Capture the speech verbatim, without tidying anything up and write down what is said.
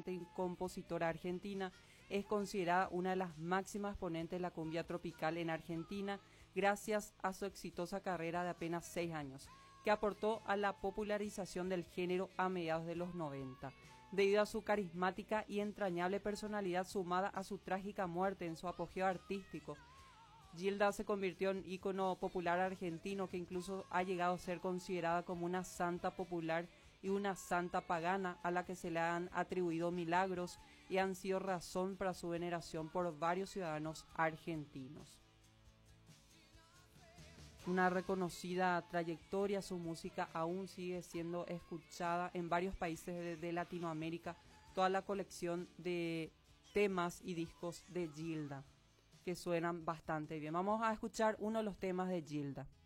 cantante y compositora argentina, es considerada una de las máximas exponentes de la cumbia tropical en Argentina, gracias a su exitosa carrera de apenas seis años, que aportó a la popularización del género a mediados de los noventa. Debido a su carismática y entrañable personalidad sumada a su trágica muerte en su apogeo artístico, Gilda se convirtió en ícono popular argentino que incluso ha llegado a ser considerada como una santa popular y una santa pagana a la que se le han atribuido milagros y han sido razón para su veneración por varios ciudadanos argentinos. Una reconocida trayectoria, su música aún sigue siendo escuchada en varios países de, de Latinoamérica, toda la colección de temas y discos de Gilda, que suenan bastante bien. Vamos a escuchar uno de los temas de Gilda.